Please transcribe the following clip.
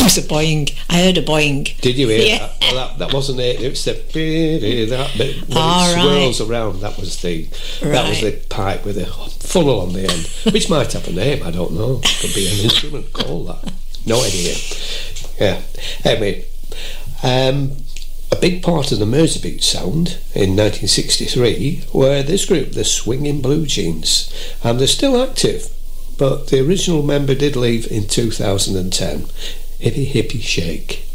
was a boing. I heard a boing. Did you hear Yeah. that? Well, that wasn't it. It was the that bit when it swirls around. That was the pipe with a funnel on the end, which might have a name. I don't know. Could be an instrument called that. No idea. Yeah. Anyway, a big part of the Merseybeat sound in 1963 were this group, the Swinging Blue Jeans, and they're still active. But the original member did leave in 2010. Hippie Hippie Shake.